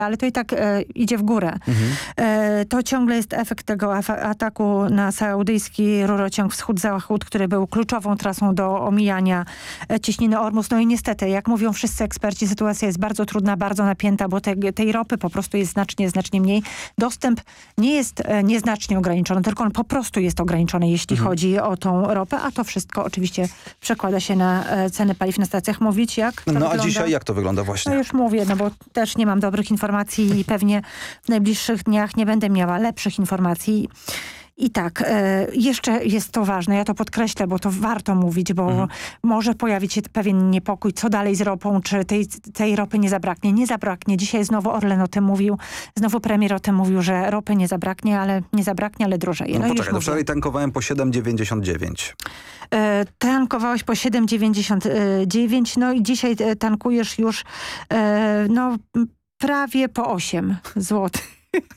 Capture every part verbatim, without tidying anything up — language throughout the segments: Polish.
ale to i tak e, idzie w górę. Mhm. E, to ciągle jest efekt tego ataku na saudyjski rurociąg wschód-zachód, który był kluczową trasą do omijania e, cieśniny Ormus. No i niestety, jak mówią wszyscy eksperci, sytuacja jest bardzo trudna, bardzo napięta, bo te, tej ropy po prostu jest znacznie, znacznie mniej. Dostęp nie jest e, nieznacznie ograniczony, tylko on po prostu jest ograniczony, jeśli mhm. chodzi o tą ropę, a to wszystko oczywiście przekłada się na e, ceny paliw na stacjach. Mówić jak to No wygląda? a dzisiaj jak to wygląda właśnie? No już mówię, no bo też nie mam dobrych informacji i pewnie w najbliższych dniach nie będę miała lepszych informacji. I tak, e, jeszcze jest to ważne, ja to podkreślę, bo to warto mówić, bo mhm. może pojawić się pewien niepokój, co dalej z ropą, czy tej, tej ropy nie zabraknie. Nie zabraknie. Dzisiaj znowu Orlen o tym mówił, znowu premier o tym mówił, że ropy nie zabraknie, ale nie zabraknie, ale drożeje. No, no poczekaj, to wczoraj tankowałem po siedem dziewięćdziesiąt dziewięć. E, tankowałeś po siedem dziewięćdziesiąt dziewięć, no i dzisiaj tankujesz już e, no prawie po osiem złotych.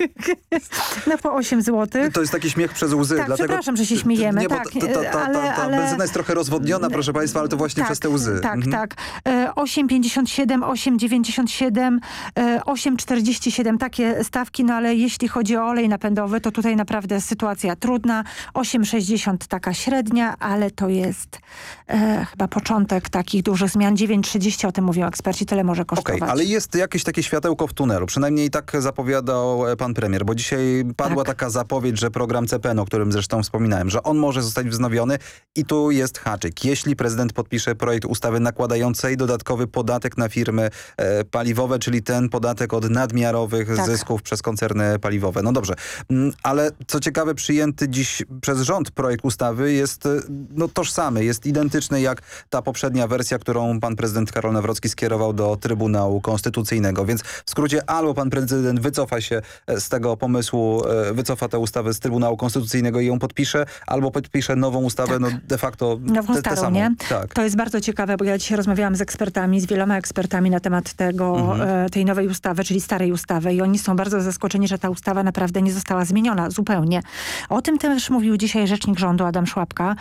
No po osiem złotych. To jest taki śmiech przez łzy. Tak, dlatego, przepraszam, że się śmiejemy. Nie, bo tak, ta, ta, ta, ta, ale, ta ale... benzyna jest trochę rozwodniona, proszę państwa, ale to właśnie tak, przez te łzy. Tak, mhm. tak. osiem pięćdziesiąt siedem, osiem dziewięćdziesiąt siedem, osiem czterdzieści siedem. Takie stawki, no ale jeśli chodzi o olej napędowy, to tutaj naprawdę sytuacja trudna. osiem sześćdziesiąt taka średnia, ale to jest e, chyba początek takich dużych zmian. dziewięć trzydzieści, o tym mówią eksperci, tyle może kosztować. Okej, okay, ale jest jakieś takie światełko w tunelu. Przynajmniej tak zapowiadał pan premier, bo dzisiaj padła tak. taka zapowiedź, że program C P N, o którym zresztą wspominałem, że on może zostać wznowiony i tu jest haczyk. Jeśli prezydent podpisze projekt ustawy nakładającej dodatkowy podatek na firmy e, paliwowe, czyli ten podatek od nadmiarowych tak. zysków przez koncerny paliwowe. No dobrze, mm, ale co ciekawe, przyjęty dziś przez rząd projekt ustawy jest no, tożsamy, jest identyczny jak ta poprzednia wersja, którą pan prezydent Karol Nawrocki skierował do Trybunału Konstytucyjnego. Więc w skrócie albo pan prezydent wycofa się z tego pomysłu, wycofa tę ustawę z Trybunału Konstytucyjnego i ją podpisze, albo podpisze nową ustawę, tak. no de facto nową te, starą, te samą. nie? Tak. To jest bardzo ciekawe, bo ja dzisiaj rozmawiałam z ekspertami, z wieloma ekspertami na temat tego, mhm. tej nowej ustawy, czyli starej ustawy i oni są bardzo zaskoczeni, że ta ustawa naprawdę nie została zmieniona zupełnie. O tym też mówił dzisiaj rzecznik rządu Adam Szłapka.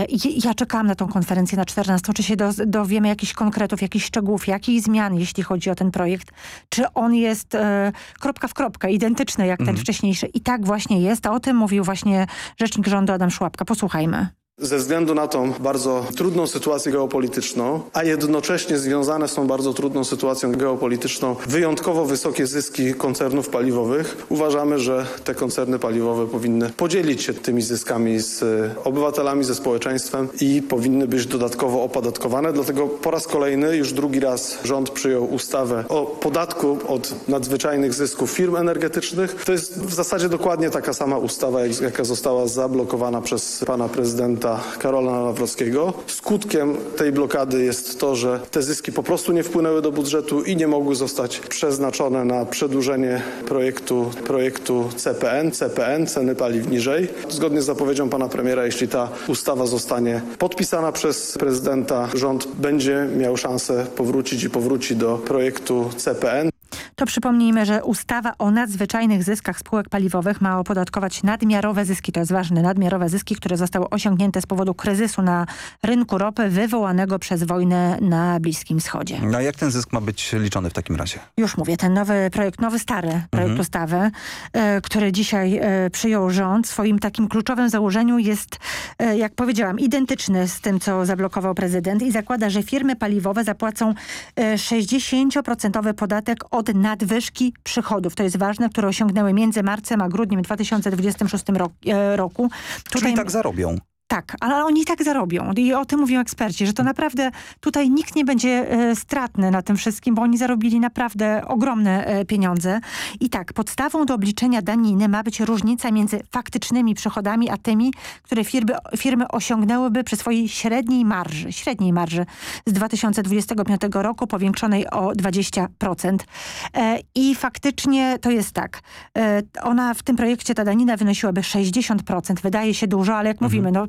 I ja czekałam na tą konferencję na czternastą, czy się do, dowiemy jakichś konkretów, jakichś szczegółów, jakich zmian, jeśli chodzi o ten projekt, czy on jest e, kropka w kropkę, identyczny jak ten mhm. wcześniejszy. I tak właśnie jest, a o tym mówił właśnie rzecznik rządu Adam Szłapka. Posłuchajmy. Ze względu na tą bardzo trudną sytuację geopolityczną, a jednocześnie związane z tą bardzo trudną sytuacją geopolityczną wyjątkowo wysokie zyski koncernów paliwowych, uważamy, że te koncerny paliwowe powinny podzielić się tymi zyskami z obywatelami, ze społeczeństwem i powinny być dodatkowo opodatkowane. Dlatego po raz kolejny, już drugi raz rząd przyjął ustawę o podatku od nadzwyczajnych zysków firm energetycznych. To jest w zasadzie dokładnie taka sama ustawa, jaka została zablokowana przez pana prezydenta Karola Nawrockiego. Skutkiem tej blokady jest to, że te zyski po prostu nie wpłynęły do budżetu i nie mogły zostać przeznaczone na przedłużenie projektu, projektu C P N, C P N, ceny paliw niżej. Zgodnie z zapowiedzią pana premiera, jeśli ta ustawa zostanie podpisana przez prezydenta, rząd będzie miał szansę powrócić i powróci do projektu C P N. To przypomnijmy, że ustawa o nadzwyczajnych zyskach spółek paliwowych ma opodatkować nadmiarowe zyski. To jest ważne. Nadmiarowe zyski, które zostały osiągnięte z powodu kryzysu na rynku ropy wywołanego przez wojnę na Bliskim Wschodzie. A jak ten zysk ma być liczony w takim razie? Już mówię, ten nowy projekt, nowy stary projekt mhm. ustawy, e, który dzisiaj e, przyjął rząd, w swoim takim kluczowym założeniu jest, e, jak powiedziałam, identyczny z tym, co zablokował prezydent i zakłada, że firmy paliwowe zapłacą e, sześćdziesięcioprocentowy podatek od nadwyżki przychodów. To jest ważne, które osiągnęły między marcem a grudniem dwa tysiące dwudziestym szóstym roku. E, roku. Tutaj... Czyli tak zarobią. Tak, ale oni tak zarobią i o tym mówią eksperci, że to naprawdę tutaj nikt nie będzie e, stratny na tym wszystkim, bo oni zarobili naprawdę ogromne e, pieniądze. I tak, podstawą do obliczenia daniny ma być różnica między faktycznymi przychodami, a tymi, które firmy, firmy osiągnęłyby przy swojej średniej marży, średniej marży z dwa tysiące dwudziestego piątego roku powiększonej o dwadzieścia procent. E, I faktycznie to jest tak, e, ona w tym projekcie, ta danina wynosiłaby sześćdziesiąt procent. Wydaje się dużo, ale jak mhm. mówimy, no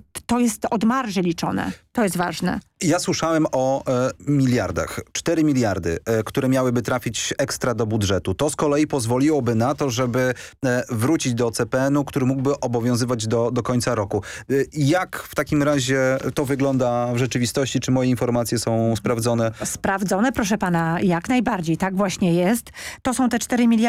to jest od marży liczone. To jest ważne. Ja słyszałem o e, miliardach. cztery miliardy, e, które miałyby trafić ekstra do budżetu. To z kolei pozwoliłoby na to, żeby e, wrócić do C P N u, który mógłby obowiązywać do, do końca roku. E, jak w takim razie to wygląda w rzeczywistości? Czy moje informacje są sprawdzone? Sprawdzone, proszę pana, jak najbardziej. Tak właśnie jest. To są te cztery miliardy